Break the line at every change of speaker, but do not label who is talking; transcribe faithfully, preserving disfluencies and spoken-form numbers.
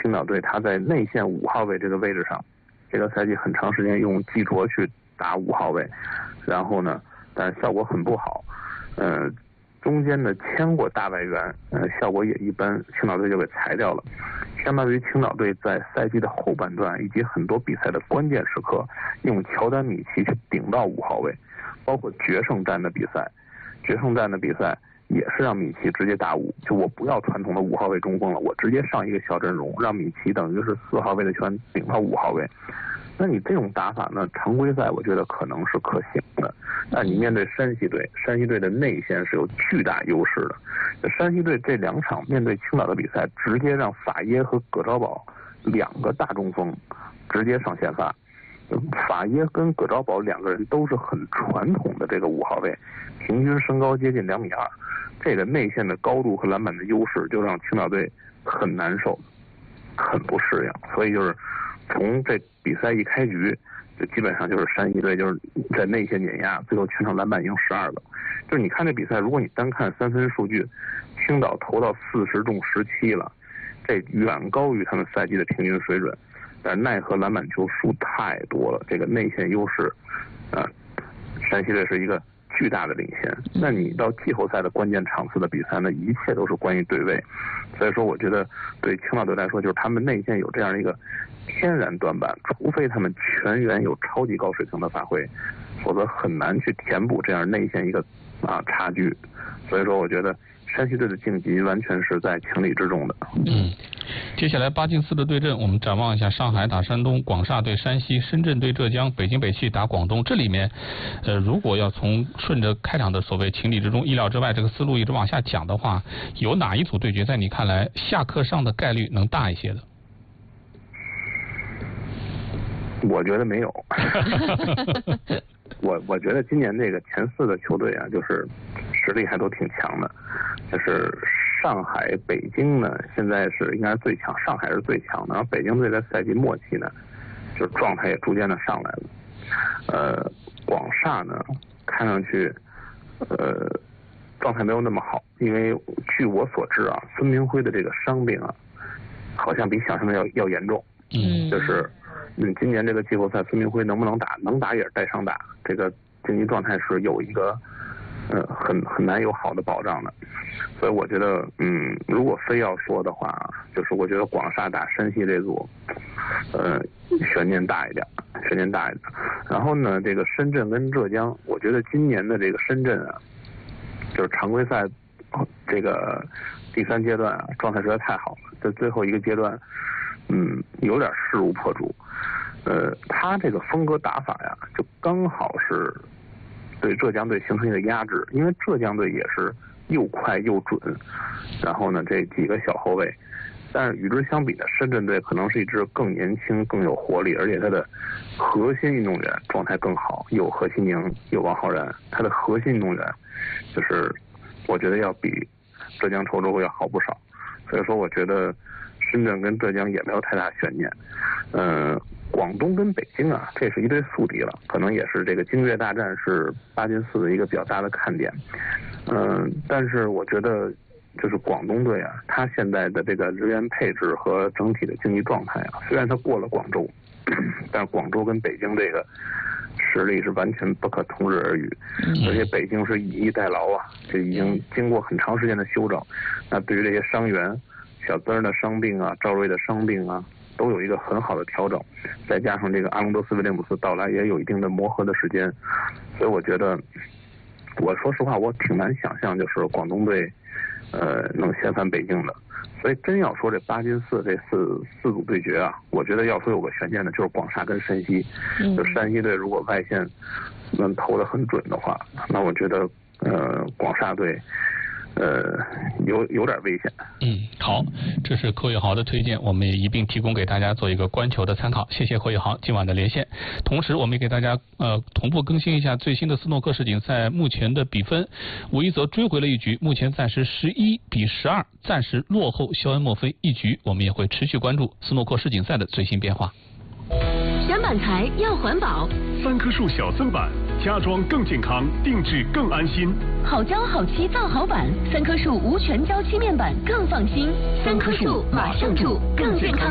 青岛队他在内线五号位这个位置上，这个赛季很长时间用季卓去打五号位，然后呢，但是效果很不好，呃，中间呢签过大外援，呃，效果也一般，青岛队就给裁掉了。相当于青岛队在赛季的后半段以及很多比赛的关键时刻，用乔丹米奇去顶到五号位，包括决胜战的比赛，决胜战的比赛也是让米奇直接打五，就我不要传统的五号位中锋了，我直接上一个小阵容，让米奇等于是四号位的球员顶到五号位。那你这种打法呢，常规赛我觉得可能是可行的，但你面对山西队，山西队的内线是有巨大优势的。山西队这两场面对青岛的比赛，直接让法耶和葛昭宝两个大中锋直接上先发。法耶跟葛昭宝两个人都是很传统的这个五号位，平均身高接近两米二，这个内线的高度和篮板的优势就让青岛队很难受，很不适应。所以就是从这比赛一开局，就基本上就是山西队就是在内线碾压，最后全场篮板赢十二个。就是你看这比赛，如果你单看三分数据，青岛投到四十中十七了，这远高于他们赛季的平均水准。但奈何篮板球数太多了，这个内线优势，啊，山西队是一个巨大的领先。那你到季后赛的关键场次的比赛呢，一切都是关于对位。所以说，我觉得对青岛队来说，就是他们内线有这样一个天然短板，除非他们全员有超级高水平的发挥，否则很难去填补这样内线一个啊差距。所以说，我觉得山西队的晋级完全是在情理之中的。
嗯，接下来八进四的对阵，我们展望一下：上海打山东，广厦对山西，深圳对浙江，北京北汽打广东。这里面，呃，如果要从顺着开场的所谓情理之中、意料之外这个思路一直往下讲的话，有哪一组对决在你看来下课上的概率能大一些的？
我觉得没有。我我觉得今年这个前四的球队啊，就是实力还都挺强的，就是上海、北京呢，现在是应该是最强，上海是最强的，然后北京队在赛季末期呢，就是状态也逐渐的上来了。呃，广厦呢，看上去呃状态没有那么好，因为据我所知啊，孙明辉的这个伤病啊，好像比想象的要要严重。
嗯，
就是。嗯，今年这个季后赛，孙明辉能不能打？能打也是带伤打，这个竞技状态是有一个，呃，很很难有好的保障的。所以我觉得，嗯，如果非要说的话，就是我觉得广厦打山西这组，呃，悬念大一点，悬念大一点。然后呢，这个深圳跟浙江，我觉得今年的这个深圳啊，就是常规赛这个第三阶段啊，状态实在太好了，在最后一个阶段。嗯，有点势如破竹，呃，他这个风格打法呀，就刚好是对浙江队形成一个压制，因为浙江队也是又快又准，然后呢，这几个小后卫，但是与之相比呢，深圳队可能是一支更年轻、更有活力，而且他的核心运动员状态更好，有何其宁，有王浩然，他的核心运动员就是我觉得要比浙江稠州要好不少，所以说我觉得。深圳跟浙江也没有太大悬念，呃，广东跟北京啊，这是一对宿敌了，可能也是这个京粤大战是八进四的一个比较大的看点，嗯、呃，但是我觉得就是广东队啊，他现在的这个人员配置和整体的竞技状态啊，虽然他过了广州，但是广州跟北京这个实力是完全不可同日而语，而且北京是以逸待劳啊，这已经经过很长时间的休整，那对于这些伤员。小曾的伤病啊，赵睿的伤病啊，都有一个很好的调整，再加上这个阿隆德斯威廉姆斯到来，也有一定的磨合的时间，所以我觉得，我说实话，我挺难想象就是广东队，呃，能掀翻北京的。所以真要说这八进四这四四组对决啊，我觉得要说有个悬念的，就是广厦跟山西。嗯、就山西队如果外线能投得很准的话，那我觉得呃广厦队。呃，有有点危险。
嗯，好，这是寇宇豪的推荐，我们也一并提供给大家做一个观球的参考。谢谢寇宇豪今晚的连线，同时我们也给大家呃同步更新一下最新的斯诺克世锦赛目前的比分，武一则追回了一局，目前暂时十一比十二，暂时落后肖恩莫菲一局。我们也会持续关注斯诺克世锦赛的最新变化。
选板材要环保，
三棵树小森板，家装更健康，定制更安心。
好胶好漆造好板，三棵树无全胶漆面板更放心。三棵树马上住更健康。